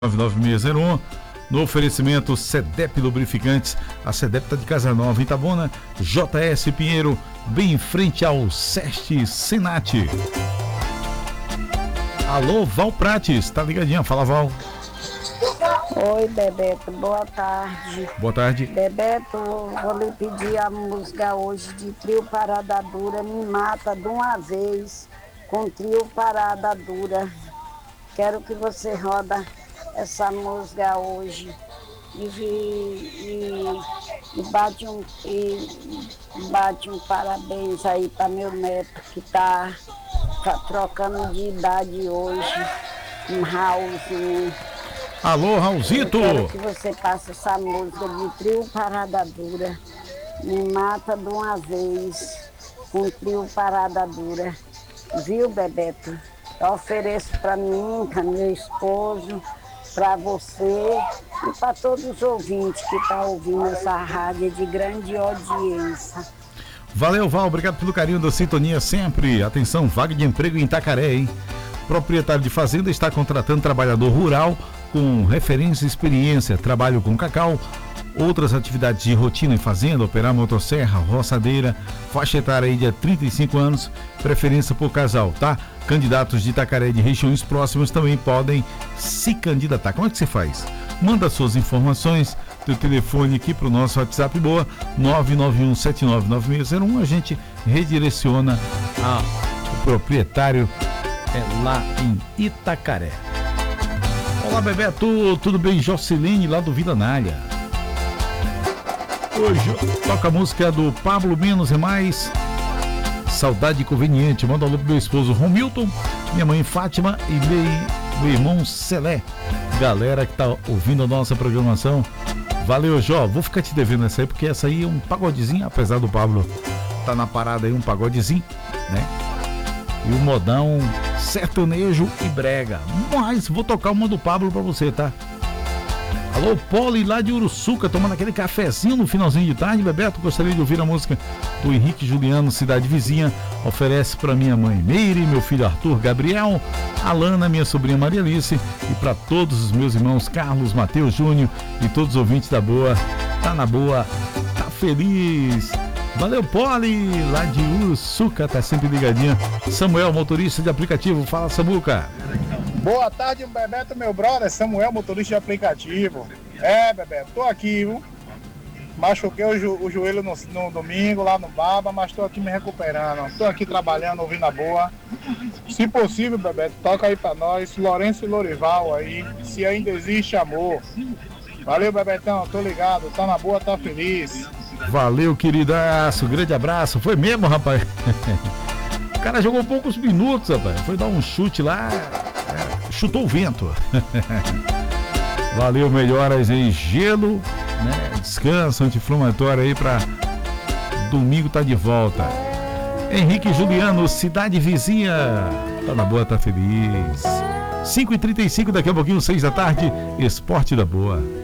99601, no oferecimento SEDEP Lubrificantes. A SEDEP está de Casa Nova em Itabuna, JS Pinheiro, bem em frente ao SESC Senat. Alô, Val Prates, tá ligadinha? Fala, Val. Oi, Bebeto, boa tarde. Boa tarde. Bebeto, vou lhe pedir a música hoje de Trio Parada Dura, Me Mata de uma Vez, com Trio Parada Dura. Quero que você roda essa música hoje e bate um parabéns aí para meu neto que tá trocando de idade hoje, um Raulzinho. Alô, Raulzito! Eu quero que você passe essa música de Trio Parada Dura, Me Mata de uma Vez, com Trio Parada Dura. Viu, Bebeto? Eu ofereço para mim, para meu esposo, para você e para todos os ouvintes que estão ouvindo essa rádio de grande audiência. Valeu, Val, obrigado pelo carinho da sintonia sempre. Atenção, vaga de emprego em Itacaré, hein? Proprietário de fazenda está contratando trabalhador rural com referência e experiência, trabalho com cacau, outras atividades de rotina em fazenda, operar motosserra, roçadeira, faixa etária aí de 35 anos, preferência por casal, tá? Candidatos de Itacaré e de regiões próximas também podem se candidatar. Como é que você faz? Manda suas informações, teu telefone aqui para o nosso WhatsApp boa, 991799601, a gente redireciona o proprietário lá em Itacaré. Olá, Bebeto, tudo bem? Jocilene lá do Vila Nalha. Hoje toca a música do Pablo Menos é Mais, Saudade Conveniente. Manda um alô pro meu esposo Romilton, minha mãe Fátima e meu irmão Celé. Galera que tá ouvindo a nossa programação, valeu, Jó. Vou ficar te devendo essa aí, porque essa aí é um pagodezinho, apesar do Pablo tá na parada aí, um pagodezinho, né? E o modão sertanejo e brega. Mas vou tocar uma do Pablo pra você, tá? Alô, Poli lá de Uruçuca, tomando aquele cafezinho no finalzinho de tarde. Bebeto, gostaria de ouvir a música do Henrique Juliano, Cidade Vizinha. Oferece para minha mãe Meire, meu filho Arthur Gabriel, Alana, minha sobrinha Maria Alice, e para todos os meus irmãos Carlos, Matheus, Júnior e todos os ouvintes da Boa. Tá na boa, tá feliz. Valeu, Poli, lá de Uruçuca, tá sempre ligadinha. Samuel, motorista de aplicativo, fala, Samuca. Boa tarde, Bebeto, meu brother, Samuel, motorista de aplicativo. Bebeto, tô aqui, viu? Machuquei o joelho no domingo, lá no Baba, mas tô aqui me recuperando. Tô aqui trabalhando, ouvindo a Boa. Se possível, Bebeto, toca aí pra nós, Lourenço e Lorival aí, Se Ainda Existe Amor. Valeu, Bebetão, tô ligado, tá na boa, tá feliz. Valeu, queridaço, grande abraço. Foi mesmo, rapaz. O cara jogou poucos minutos, rapaz. Foi dar um chute lá, chutou o vento. Valeu, melhoras em gelo, né? Descanso anti-inflamatório aí pra domingo tá de volta. Henrique Juliano, Cidade Vizinha. Tá na boa, tá feliz. 5h35, daqui a pouquinho, 6 da tarde, Esporte da Boa.